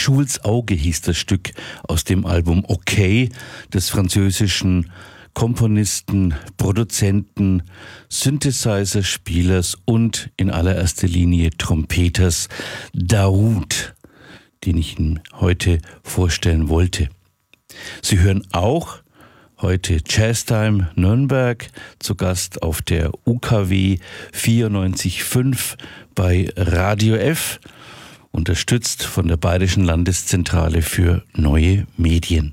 Jules Auge hieß das Stück aus dem Album Okay des französischen Komponisten, Produzenten, Synthesizer-Spielers und in allererster Linie Trompeters Daoud, den ich Ihnen heute vorstellen wollte. Sie hören auch heute Jazztime Nürnberg, zu Gast auf der UKW 94.5 bei Radio F, unterstützt von der Bayerischen Landeszentrale für neue Medien.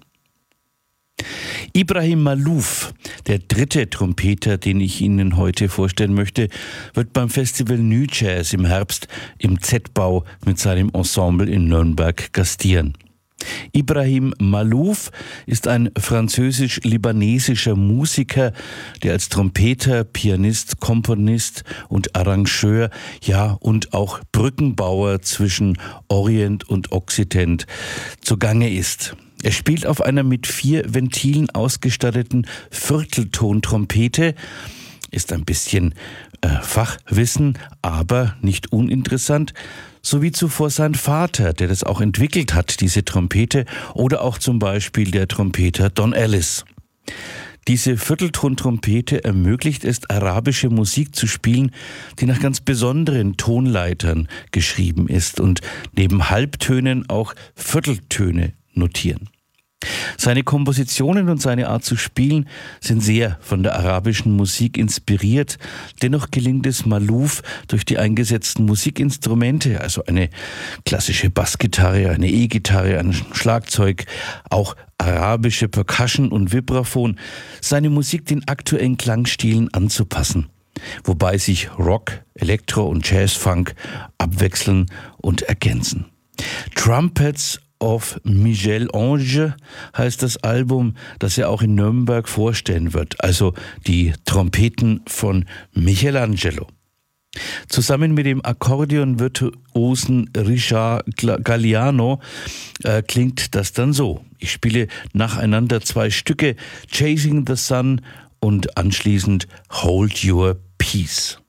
Ibrahim Malouf, der dritte Trompeter, den ich Ihnen heute vorstellen möchte, wird beim Festival New Jazz im Herbst im Z-Bau mit seinem Ensemble in Nürnberg gastieren. Ibrahim Malouf ist ein französisch-libanesischer Musiker, der als Trompeter, Pianist, Komponist und Arrangeur, ja und auch Brückenbauer zwischen Orient und Okzident zugange ist. Er spielt auf einer mit 4 Ventilen ausgestatteten Vierteltontrompete, ist ein bisschen Fachwissen, aber nicht uninteressant, so wie zuvor sein Vater, der das auch entwickelt hat, diese Trompete, oder auch zum Beispiel der Trompeter Don Ellis. Diese Vierteltontrompete ermöglicht es, arabische Musik zu spielen, die nach ganz besonderen Tonleitern geschrieben ist und neben Halbtönen auch Vierteltöne notieren. Seine Kompositionen und seine Art zu spielen sind sehr von der arabischen Musik inspiriert. Dennoch gelingt es Malouf durch die eingesetzten Musikinstrumente, also eine klassische Bassgitarre, eine E-Gitarre, ein Schlagzeug, auch arabische Percussion und Vibraphon, seine Musik den aktuellen Klangstilen anzupassen, wobei sich Rock, Elektro und Jazzfunk abwechseln und ergänzen. Trumpets of Michel-Ange heißt das Album, das er auch in Nürnberg vorstellen wird, also die Trompeten von Michelangelo. Zusammen mit dem Akkordeon-Virtuosen Richard Galliano klingt das dann so. Ich spiele nacheinander 2 Stücke, Chasing the Sun und anschließend Hold Your Peace.